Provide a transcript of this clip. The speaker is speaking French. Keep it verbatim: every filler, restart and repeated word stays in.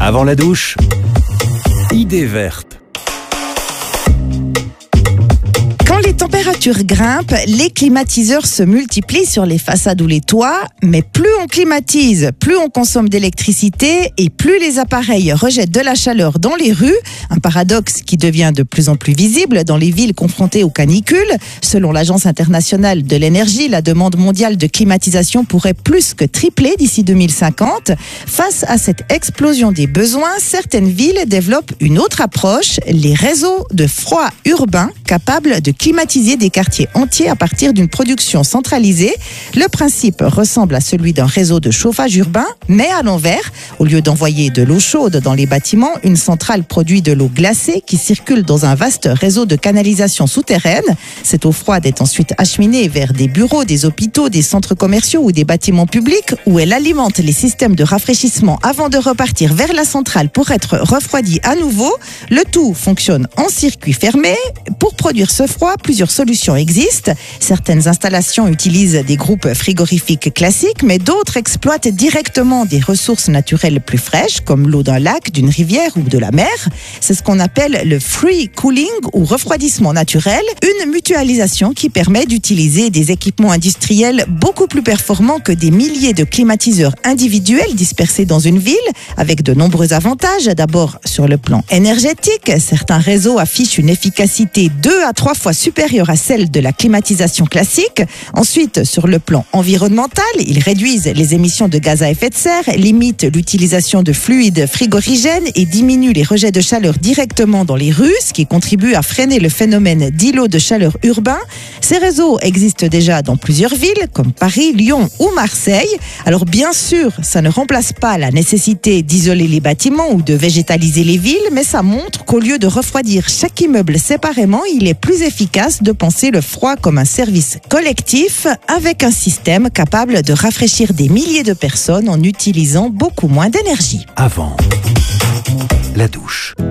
Avant la douche, idée verte. Quand les températures grimpent, les climatiseurs se multiplient sur les façades ou les toits, mais plus on climatise, plus on consomme d'électricité et plus les appareils rejettent de la chaleur dans les rues, un paradoxe qui devient de plus en plus visible dans les villes confrontées aux canicules. Selon l'Agence internationale de l'énergie, la demande mondiale de climatisation pourrait plus que tripler d'ici deux mille cinquante. Face à cette explosion des besoins, certaines villes développent une autre approche, les réseaux de froid urbain capables de climatiser des quartiers entiers à partir d'une production centralisée. Le principe ressemble à celui d'un réseau de chauffage urbain, mais à l'envers. Au lieu d'envoyer de l'eau chaude dans les bâtiments, une centrale produit de l'eau glacée qui circule dans un vaste réseau de canalisation souterraine. Cette eau froide est ensuite acheminée vers des bureaux, des hôpitaux, des centres commerciaux ou des bâtiments publics où elle alimente les systèmes de rafraîchissement avant de repartir vers la centrale pour être refroidie à nouveau. Le tout fonctionne en circuit fermé. Pour produire ce froid, plusieurs solutions existent. Certaines installations utilisent des groupes frigorifiques classiques, mais d'autres exploitent directement des ressources naturelles plus fraîches, comme l'eau d'un lac, d'une rivière ou de la mer. C'est ce qu'on appelle le free cooling ou refroidissement naturel, une mutualisation qui permet d'utiliser des équipements industriels beaucoup plus performants que des milliers de climatiseurs individuels dispersés dans une ville, avec de nombreux avantages. D'abord, sur le plan énergétique, certains réseaux affichent une efficacité deux à trois fois supérieure à celle de la climatisation classique. Ensuite, sur le plan environnemental, ils réduisent les émissions de gaz à effet de serre, limitent l'utilisation de fluides frigorigènes et diminuent les rejets de chaleur directement dans les rues, ce qui contribue à freiner le phénomène d'îlots de chaleur urbain. Ces réseaux existent déjà dans plusieurs villes, comme Paris, Lyon ou Marseille. Alors bien sûr, ça ne remplace pas la nécessité d'isoler les bâtiments ou de végétaliser les villes, mais ça montre qu'au lieu de refroidir chaque immeuble séparément, il est plus efficace de penser le froid comme un service collectif avec un système capable de rafraîchir des milliers de personnes en utilisant beaucoup moins d'énergie. Avant la douche.